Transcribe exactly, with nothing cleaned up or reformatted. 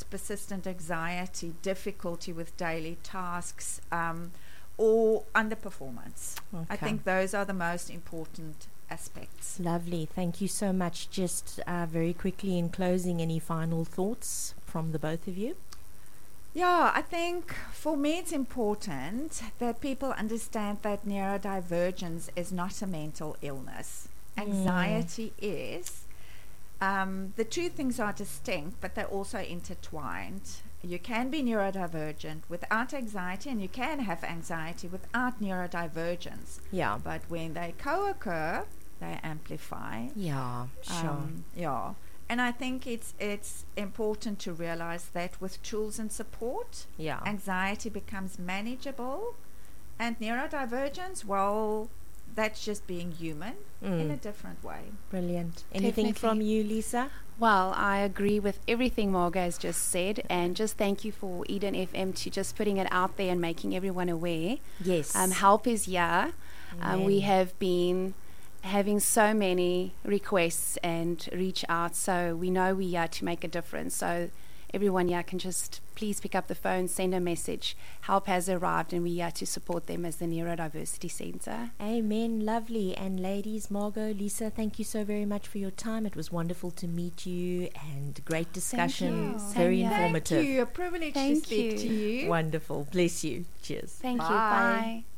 persistent anxiety, difficulty with daily tasks, um, or underperformance. Okay. I think those are the most important aspects. Lovely. Thank you so much. Just uh, very quickly in closing, any final thoughts from the both of you? Yeah, I think for me it's important that people understand that neurodivergence is not a mental illness. Anxiety mm. is. Um, the two things are distinct, but they're also intertwined. You can be neurodivergent without anxiety, and you can have anxiety without neurodivergence. Yeah. But when they co-occur, they amplify. Yeah, sure. Um, yeah. And I think it's it's important to realize that with tools and support, yeah. anxiety becomes manageable, and neurodivergence, well, that's just being human mm. in a different way. Brilliant. Anything Definitely. from you, Lisa? Well, I agree with everything Margot has just said, and just thank you for Eden F M to just putting it out there and making everyone aware. Yes. Um, help is here. Um, we have been having so many requests and reach out, so we know we are to make a difference. So everyone here can just please pick up the phone, send a message. Help has arrived, and we are to support them as the Neurodiversity Centre. Amen. Lovely. And ladies, Margot, Lisa, thank you so very much for your time. It was wonderful to meet you, and great discussion. Very Thank informative. Thank you. A privilege Thank to speak you. to you. Wonderful. Bless you. Cheers. Thank Bye. you. Bye.